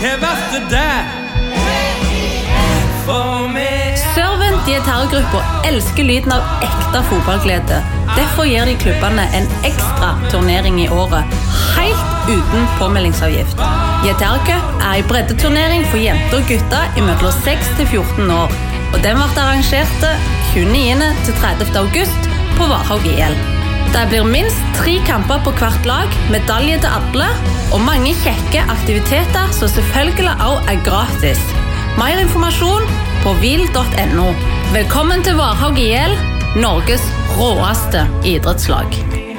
verste der for meg Servant Dietargruppa elsker lyden av ekte fotballglede. Derfor gir de klubbene en ekstra turnering I året, helt uten påmeldingsavgift. Dietarcup en breddeturnering for jenter og gutter I mellom 6 til 14 år, og den ble arrangert 29. til 30. august på Varhaug IL. Det blir minst 3 kamper på hvert lag, medalje til alle, og mange kjekke aktiviteter som selvfølgelig også gratis. Mer informasjon på vil.no. Velkommen til Varhaug IL, Norges råeste idrettslag.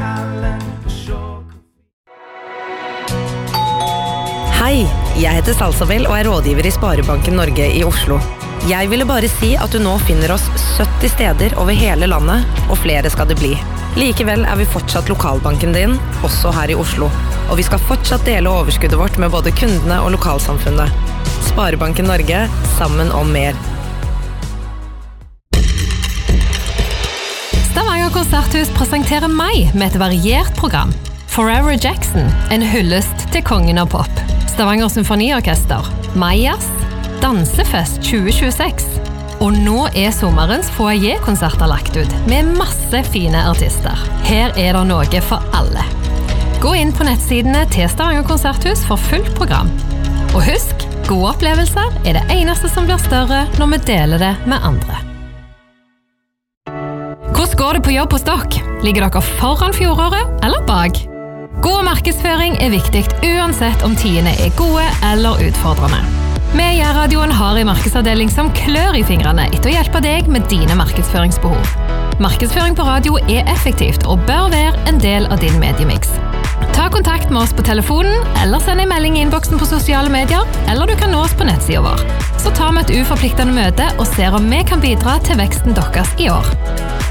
Hei, jeg heter Salsabel og rådgiver I Sparebanken Norge I Oslo. Jeg ville bare si at du nå finner oss 70 steder over hele landet, og flere skal det bli. Likevel vi fortsatt lokalbanken din, også her I Oslo, og vi skal fortsatt dele overskuddet vårt med både kundene og lokalsamfunnet. Sparebanken Norge, sammen om mer. Stavanger Konserthus presenterer meg med et variert program. Forever Jackson, en hyllest til kongen av pop. Stavanger Symfoniorkester, Majas, Dansefest 2026. Og nå sommerens foyer-konserter lagt ut, med masse fine artister. Her det noe for alle. Gå inn på nettsidene til Stavanger Konserthus for fullt program. Og husk, gode opplevelser det eneste som blir større når vi deler det med andre. Hvordan går det på jobb hos dere? Ligger dere foran fjoråret eller bak? God markedsføring viktig uansett om tidene gode eller utfordrende. Vi I radioen har en markedsavdeling som klør I fingrene etter å hjelpe deg med dine markedsføringsbehov. Markedsføring på radio effektivt og bør være en del av din mediemix. Ta kontakt med oss på telefonen, eller send en melding I innboksen på sosiale medier, eller du kan nå oss på nettsiden vår. Så tar vi et uforpliktende møte og ser om vi kan bidra til veksten deres I år.